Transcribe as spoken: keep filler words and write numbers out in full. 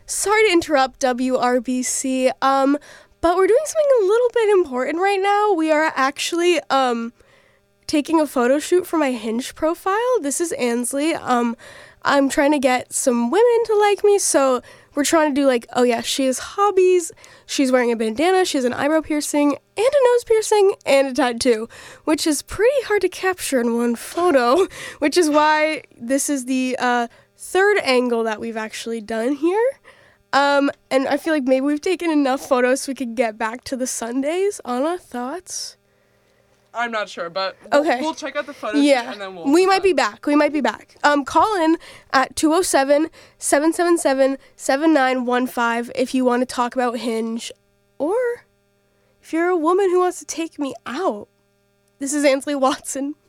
Sorry to interrupt, W R B C, um, but we're doing something a little bit important right now. We are actually um, taking a photo shoot for my Hinge profile. This is Ansley. Um, I'm trying to get some women to like me, so we're trying to do like, oh yeah, she has hobbies, she's wearing a bandana, she has an eyebrow piercing, and a nose piercing, and a tattoo, which is pretty hard to capture in one photo, which is why this is the uh, third angle that we've actually done here. Um, and I feel like maybe we've taken enough photos so we could get back to the Sundays. Anna, thoughts? I'm not sure, but we'll, okay. we'll check out the photos yeah. and then we'll... We might be back. We might be back. Um, call in at two oh seven, seven seven seven, seven nine one five if you want to talk about Hinge, or if you're a woman who wants to take me out. This is Ansley Watson.